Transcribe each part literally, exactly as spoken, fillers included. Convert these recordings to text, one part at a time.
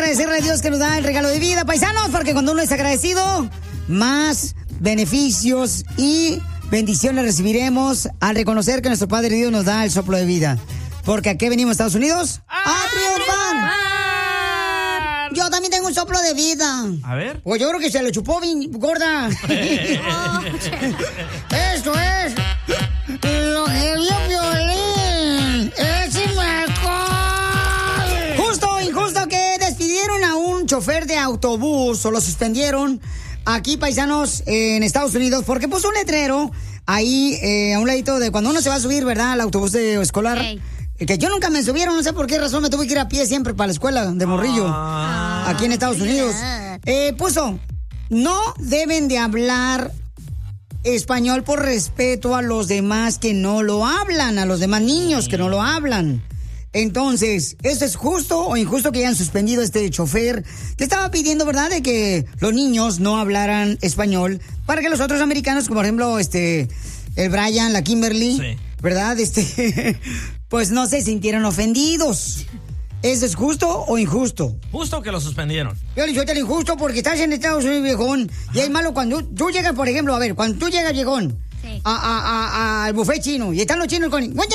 agradecerle a Dios que nos da el regalo de vida, paisanos, porque cuando uno es agradecido, más beneficios y bendiciones recibiremos al reconocer que nuestro Padre Dios nos da el soplo de vida. Porque aquí venimos a Estados Unidos a triunfar. Yo también tengo un soplo de vida. A ver. Pues yo creo que se lo chupó bien gorda. Eso es lo que vio Piolín. ¡Es mejor! Justo o injusto que despidieron a un chofer de autobús o lo suspendieron aquí, paisanos, en Estados Unidos, porque puso un letrero ahí eh, a un ladito de cuando uno se va a subir, ¿verdad?, al autobús de escolar. Hey. Que yo nunca me subieron, no sé por qué razón, me tuve que ir a pie siempre para la escuela de morrillo, ah, aquí en Estados Unidos. Eh, puso, no deben de hablar español por respeto a los demás que no lo hablan, a los demás niños que no lo hablan. Entonces, ¿esto es justo o injusto que hayan suspendido a este chofer que estaba pidiendo, verdad, de que los niños no hablaran español para que los otros americanos, como por ejemplo, este, el Brian, la Kimberly, sí, ¿verdad? Este... pues no se sintieron ofendidos. ¿Eso es justo o injusto? Justo que lo suspendieron. Yo le digo, te lo injusto porque estás en Estados Unidos, viejón. Ajá. Y es malo cuando tú llegas, por ejemplo, a ver, cuando tú llegas, viejón, sí, a, a, a, al buffet chino, y están los chinos con... Hey, no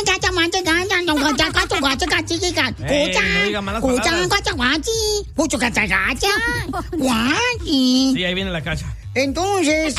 diga malas palabras. Sí, ahí viene la cacha. Entonces,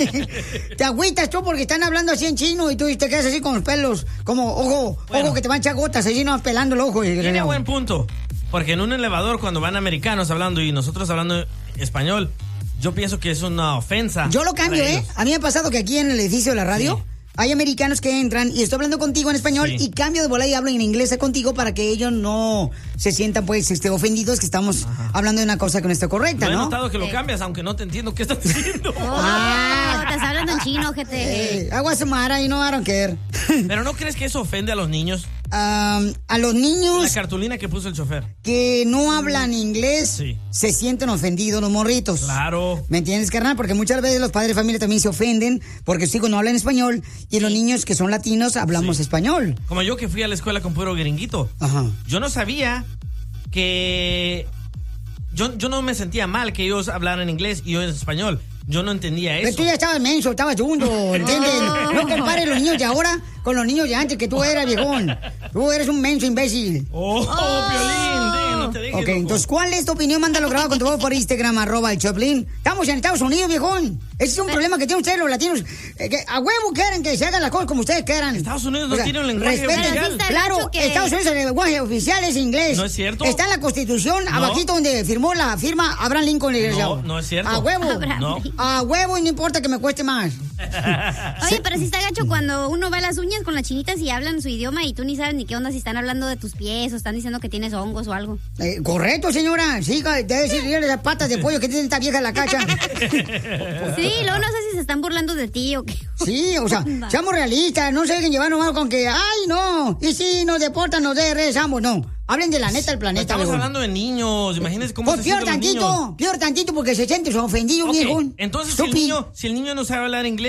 te agüitas tú porque están hablando así en chino y tú te quedas así con los pelos, como ojo, bueno, ojo que te van a echar gotas, así no pelando el ojo. Tiene no. buen punto, porque en un elevador cuando van americanos hablando y nosotros hablando español, yo pienso que es una ofensa. Yo lo cambio, ¿eh? A mí me ha pasado que aquí en el edificio de la radio... Sí. Hay americanos que entran y estoy hablando contigo en español, sí, y cambio de bola y hablo en inglés contigo para que ellos no se sientan pues este, ofendidos que estamos, ajá, hablando de una cosa que no está correcta, ¿no? ¿no? He notado que lo cambias, aunque no te entiendo qué estás diciendo. Oh, ah, te estás hablando en chino, gente. Eh, agua sumara y no I don't care. ¿Pero no crees que eso ofende a los niños? Um, a los niños... La cartulina que puso el chofer. Que no hablan inglés, sí, se sienten ofendidos los morritos. Claro. ¿Me entiendes, carnal? Porque muchas veces los padres de familia también se ofenden porque sus hijos no hablan español y los niños que son latinos hablamos, sí, español. Como yo que fui a la escuela con puro gringuito. Ajá. Yo no sabía que... Yo, yo no me sentía mal que ellos hablaran inglés y yo en español. Yo no entendía eso. Pero tú ya estabas menso, estabas chundo, ¿entiendes? No compares los niños de ahora con los niños de antes, que tú eras, viejón. Tú eres un menso imbécil. Oh, oh, Piolín, de, no te dejes. Ok, loco. Entonces, ¿cuál es tu opinión? Mándalo grabado con tu voz por Instagram, arroba el Choplin. Estamos en Estados Unidos, viejón. Ese es un problema que tienen ustedes los latinos. Eh, que a huevo quieren que se hagan las cosas como ustedes quieran. Estados Unidos no, o sea, tiene un lenguaje oficial. Claro, que... Estados Unidos el lenguaje oficial es inglés. No es cierto. Está en la Constitución, no, abajito donde firmó la firma Abraham Lincoln. No, no es cierto. A huevo. No. A huevo y no importa que me cueste más. Oye, pero sí está gacho cuando uno va a las uñas con las chinitas y hablan su idioma y tú ni sabes ni qué onda, si están hablando de tus pies o están diciendo que tienes hongos o algo. Eh, correcto, señora. Sí, debe decir las patas de pollo que tiene esta vieja en la cacha. Sí, luego no sé si se están burlando de ti o qué. Sí, o sea, seamos realistas, no se dejen llevar nomás con que, ay, no, y si nos deportan, nos regresamos, no. Hablen de la neta del planeta, Estamos viejón. hablando de niños, imagínense cómo pues se sienten los niños. Pues peor tantito, peor tantito porque se sienten ofendidos, okay, viejón. Entonces, si el, niño, si el niño no sabe hablar inglés,